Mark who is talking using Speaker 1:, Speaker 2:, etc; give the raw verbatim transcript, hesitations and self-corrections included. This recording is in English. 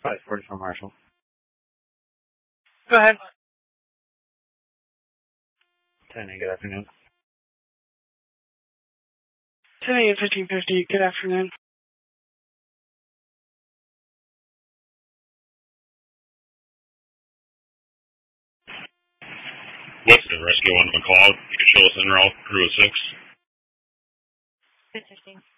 Speaker 1: five forty-four Marshall.
Speaker 2: Go ahead.
Speaker 1: ten A, good afternoon.
Speaker 2: ten A and fifteen fifty, good afternoon.
Speaker 3: What's the rescue on McLeod? You can show us in route, crew of six.
Speaker 4: Good fifteen.